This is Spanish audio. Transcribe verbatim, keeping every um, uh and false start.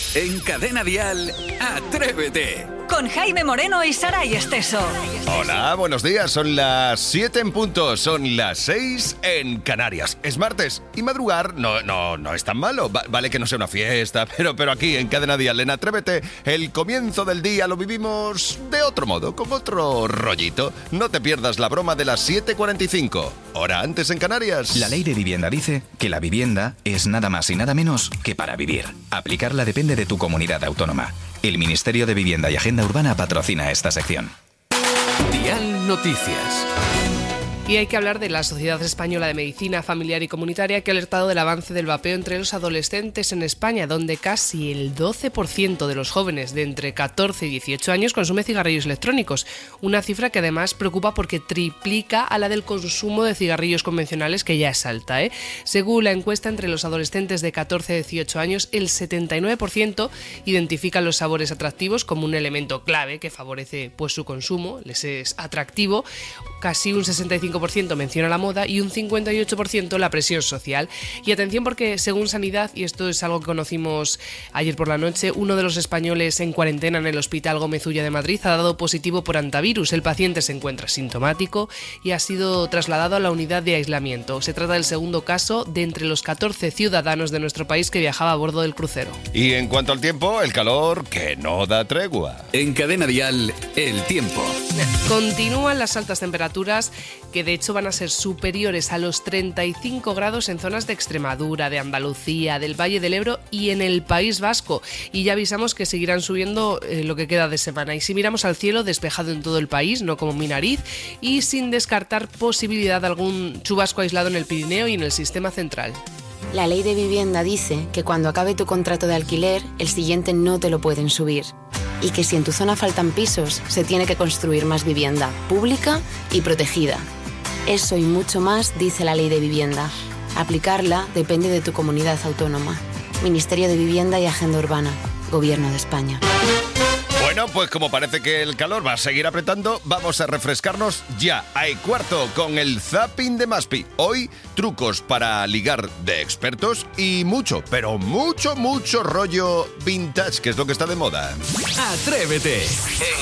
En Cadena Dial, Atrévete. Con Jaime Moreno y Saray Esteso. Hola, buenos días. Son las siete en punto, son las seis en Canarias. Es martes y madrugar no, no, no es tan malo. Va- vale que no sea una fiesta, pero, pero aquí en Cadena Dial, en Atrévete, el comienzo del día lo vivimos de otro modo, con otro rollito. No te pierdas la broma de las siete cuarenta y cinco, hora antes en Canarias. La ley de vivienda dice que la vivienda es nada más y nada menos que para vivir. Aplicarla depende de tu comunidad autónoma. El Ministerio de Vivienda y Agenda Urbana patrocina esta sección. Dial Noticias. Y hay que hablar de la Sociedad Española de Medicina Familiar y Comunitaria, que ha alertado del avance del vapeo entre los adolescentes en España, donde casi el doce por ciento de los jóvenes de entre catorce y dieciocho años consume cigarrillos electrónicos. Una cifra que además preocupa porque triplica a la del consumo de cigarrillos convencionales, que ya es alta, ¿eh? Según la encuesta entre los adolescentes de catorce a dieciocho años, el setenta y nueve por ciento identifican los sabores atractivos como un elemento clave que favorece pues, su consumo, les es atractivo. Casi un sesenta y cinco por ciento menciona la moda y un cincuenta y ocho por ciento la presión social. Y atención porque según Sanidad, y esto es algo que conocimos ayer por la noche, uno de los españoles en cuarentena en el Hospital Gómez Ulla de Madrid ha dado positivo por hantavirus. El paciente se encuentra sintomático y ha sido trasladado a la unidad de aislamiento. Se trata del segundo caso de entre los catorce ciudadanos de nuestro país que viajaba a bordo del crucero. Y en cuanto al tiempo, el calor que no da tregua. En Cadena Dial, el tiempo. Continúan las altas temperaturas que de hecho van a ser superiores a los treinta y cinco grados en zonas de Extremadura, de Andalucía, del Valle del Ebro y en el País Vasco. Y ya avisamos que seguirán subiendo eh, lo que queda de semana. Y si miramos al cielo, despejado en todo el país, no como mi nariz, y sin descartar posibilidad de algún chubasco aislado en el Pirineo y en el sistema central. La ley de vivienda dice que cuando acabe tu contrato de alquiler, el siguiente no te lo pueden subir. Y que si en tu zona faltan pisos, se tiene que construir más vivienda, pública y protegida. Eso y mucho más dice la ley de vivienda. Aplicarla depende de tu comunidad autónoma. Ministerio de Vivienda y Agenda Urbana. Gobierno de España. Bueno, pues como parece que el calor va a seguir apretando, vamos a refrescarnos ya a cuarto con el Zapping de Maspi. Hoy, trucos para ligar de expertos y mucho, pero mucho, mucho rollo vintage, que es lo que está de moda. Atrévete.